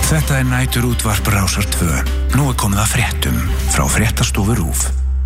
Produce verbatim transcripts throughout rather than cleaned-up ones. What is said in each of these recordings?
Þetta er næturútvarp Rásar tvö. Nú er komið að fréttum frá Fréttastofu RÚV.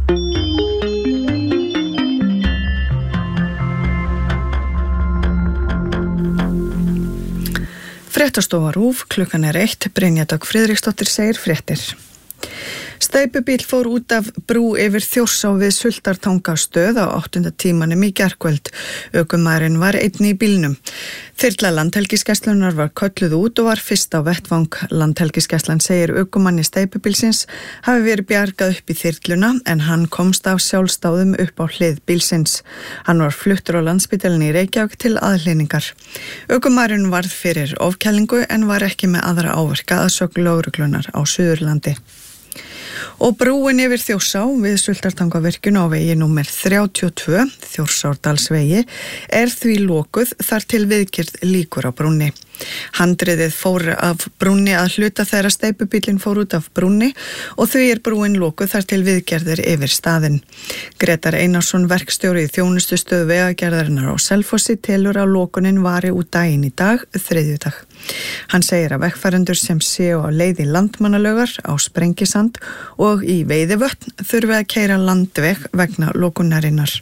Fréttastofa RÚV, klukkan er eitt, Brynja Dögg Friðriksdóttir segir fréttir. Steypubíll fór út af brú yfir Þjórsá við Sultartangastöð á áttunda tímanum í gærkvöld. Ökumaðurinn var einn í bílnum. Þyrla Landhelgisgæslunnar var kölluð út og var fyrst á vettvang. Landhelgisgæslan segir ökumanni steypubílsins hafi verið bjargað upp í þyrluna en hann komst af sjálfsdáðum upp á hlið bílsins. Hann var fluttur á Landspítalann í Reykjavík til aðhlýningar. Ökumaðurinn varð fyrir ofkælingu en var ekki með aðra áverka að sögn lögreglunnar á Suðurlandi. Og brúin yfir Þjórsá við Sultartangavirkjun á vegi númer þrjátíu og tvö, Þjórsárdalsvegi, er því lokuð þar til viðgerð lýkur á brúnni. Handriðið fór af brúnni að hluta þegar steypubíllinn fór út af brúnni og því er brúin lokuð þar til viðgerðir yfir staðinn. Grétar Einarsson, verkstjóri í þjónustustöð vegagerðarinnar á Selfossi, telur að lokunin vari út daginn í dag, þriðjudag. Hann segir að vegfarendur sem séu á leið í Landmannalaugar, á Sprengisand og í Veiðivötn þurfi að keyra landveg vegna lokunarinnar.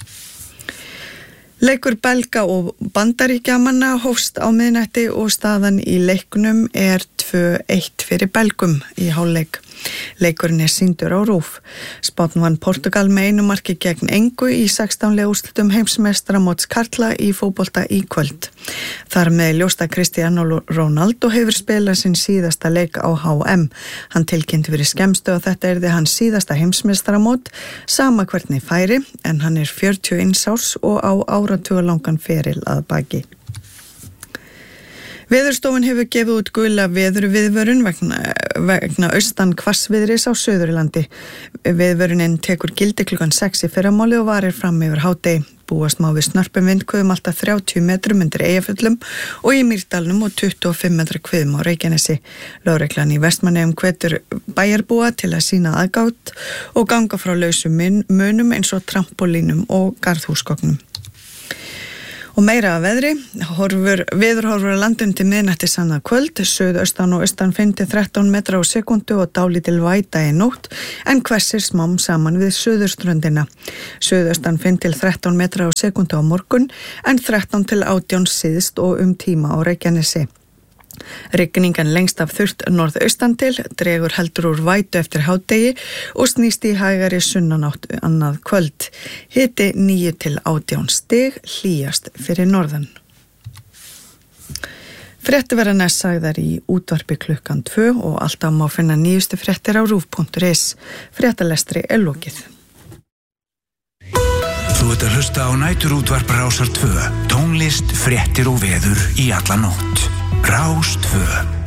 Leikur Belga og Bandaríkjamanna hófst á miðnætti og staðan í leiknum er tvö eitt fyrir Belgum í hálfleik. Leikurinn er sýndur á RÚV. Spánn vann Portugal með einu marki gegn engu í sextán liða úrslitum heimsmeistaramóts karla í fótbolta í kvöld. Þar með ljóst að Cristiano Ronaldo hefur spilað sinn síðasta leik á H M. Hann tilkynnti fyrir skemmstu að þetta yrði hans síðasta heimsmeistaramót, sama hvernig færi, en hann er fjörutíu og eins árs og á áratugalangan feril að baki. Veðurstofan hefur gefið út gula veðurviðvörun vegna, vegna austan hvassviðris á Suðurlandi. Viðvörunin tekur gildi klukkan sex í fyrramálið og varir fram yfir hádegi. Búast má við snörpum vindhviðum alltaf þrjátíu metrum undir Eyjafjöllum og í Mýrdalnum og tuttugu og fimm metra hviðum á Reykjanesi. Lögreglan í Vestmannaeyjum hvetur bæjarbúa til að sýna aðgátt og ganga frá lausum munum eins og trampolínum og garðhúsgögnum. Og meira að veðri, horfur, veðurhorfur að landinu til miðnætti annað kvöld, suðaustan og austan fimm til þrettán metra á sekundu og dálítil væta í nótt, en hvessir smám saman við suðurströndina. Suðaustan fimm til þrettán metra á sekundu á morgun, en þrettán til átján síðst og um tíma á Reykjanesi. Rigningan lengst af þurrt norðaustan til, dregur heldur úr vætu eftir hádegi og snýst í hægari sunnanátt annað kvöld. Hiti níu til átján stig, hlýjast fyrir norðan. Fréttir verða næst sagðar í útvarpi klukkan tvö og alltaf má finna nýjustu fréttir á rúv punktur is. Fréttalestri er lokið. Þú ert að hlusta á næturútvarp Rásar tvö, tónlist, fréttir og veður í alla nótt. Rás tvö.